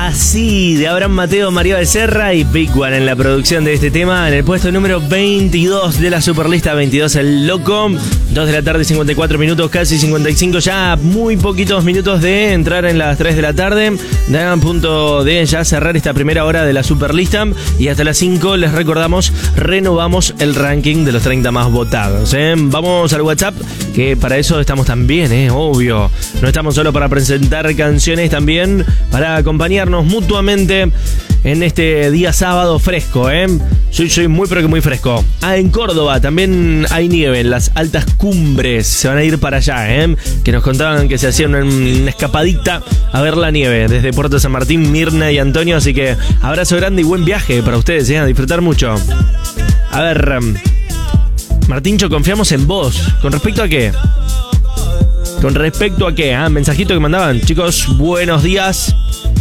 Así, de Abraham Mateo, María Becerra y Big One en la producción de este tema. En el puesto número 22 de la Superlista 22, el Loco. 2 de la tarde, 54 minutos, casi 55. Ya muy poquitos minutos de entrar en las 3 de la tarde. Dan punto de ya cerrar esta primera hora de la Superlista. Y hasta las 5 les recordamos, renovamos el ranking de los 30 más votados. Vamos al WhatsApp, que para eso estamos también, obvio. No estamos solo para presentar canciones, también para acompañarnos mutuamente en este día sábado fresco, Soy muy pero que muy fresco. En Córdoba también hay nieve en las altas cumbres. Se van a ir para allá, que nos contaban que se hacían una escapadita a ver la nieve desde Puerto San Martín, Mirna y Antonio. Así que abrazo grande y buen viaje para ustedes, a disfrutar mucho. A ver, Martincho, confiamos en vos. ¿Con respecto a qué? ¿Con respecto a qué? Mensajito que mandaban. Chicos, buenos días.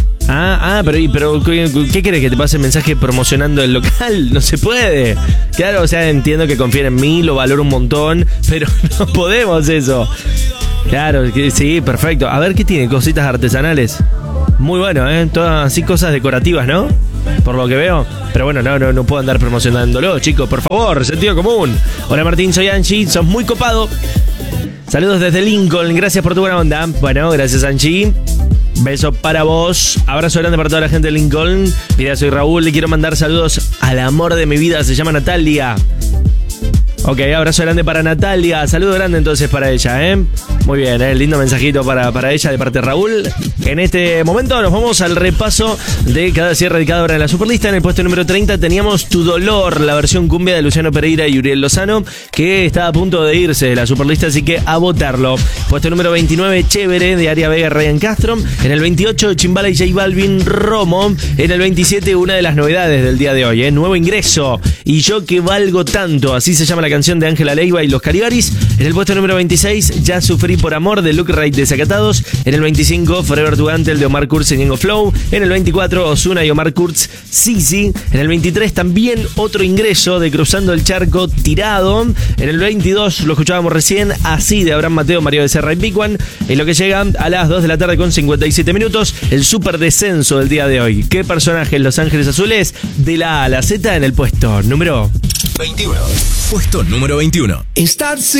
Pero ¿qué querés que te pase el mensaje promocionando el local? No se puede. Claro, o sea, entiendo que confíen en mí, lo valoro un montón, pero no podemos eso. Claro, sí, perfecto. A ver, ¿qué tiene? Cositas artesanales. Muy bueno, todas así cosas decorativas, ¿no? Por lo que veo. Pero bueno, no puedo andar promocionándolo, chicos, por favor, sentido común. Hola Martín, soy Angie, sos muy copado. Saludos desde Lincoln, gracias por tu buena onda. Bueno, gracias Angie. Beso para vos, abrazo grande para toda la gente de Lincoln. Mira, soy Raúl, le quiero mandar saludos al amor de mi vida, se llama Natalia. Ok, abrazo grande para Natalia, saludo grande entonces para ella, Muy bien, lindo mensajito para ella de parte de Raúl. En este momento nos vamos al repaso de cada cierre de cada hora en la Superlista. En el puesto número 30 teníamos Tu Dolor, la versión cumbia de Luciano Pereira y Uriel Lozano, que está a punto de irse de la Superlista, así que a votarlo. Puesto número 29, Chévere, de Aria Vega y Ryan Castro. En el 28, Chimbala y J Balvin, Romo. En el 27, una de las novedades del día de hoy, nuevo ingreso, Y Yo Que Valgo Tanto, así se llama la canción de Ángela Leiva y los Caligaris. En el puesto número 26, Ya Sufrí Por Amor, de Look Right Desacatados. En el 25, Forever Tugante, el de Omar Kurz y Ñengo Flow. En el 24, Ozuna y Omar Kurz, Sisi. En el 23, también otro ingreso de Cruzando el Charco, Tirado. En el 22, lo escuchábamos recién, Así, de Abraham Mateo, María Becerra y Big One. En lo que llega a las 2 de la tarde con 57 minutos, el super descenso del día de hoy. ¿Qué personaje en Los Ángeles Azules? De la A a la Z en el puesto número 21. Puesto número 21. Estar